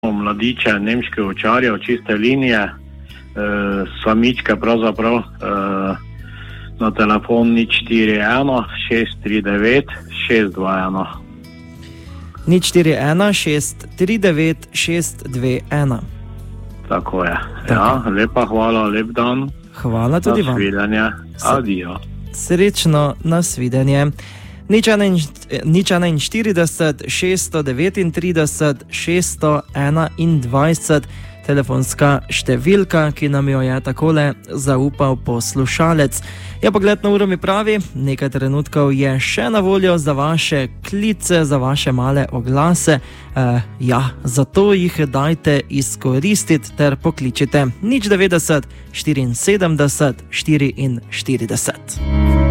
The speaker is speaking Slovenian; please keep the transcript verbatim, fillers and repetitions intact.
mladiče, nemške ovčarje, čiste linije, e, samičke pravzaprav e, na telefon nič štiri ena šest tri devet šest dva ena. nič štiri ena šest tri devet šest dve ena. Tako je. Ja, lepa hvala, lep dan. Hvala tudi vam. Nasvidenje. Adijo. Srečno, nasvidenje. nič enainštirideset šeststo devetintrideset šeststo enaindvajset, telefonska številka, ki nam jo je takole zaupal poslušalec. Ja, pogled na uro mi pravi, nekaj trenutkov je še na voljo za vaše klice, za vaše male oglase. E, ja, zato jih dajte izkoristiti ter pokličite nič devetdeset štiriinsedemdeset štiriinštirideset.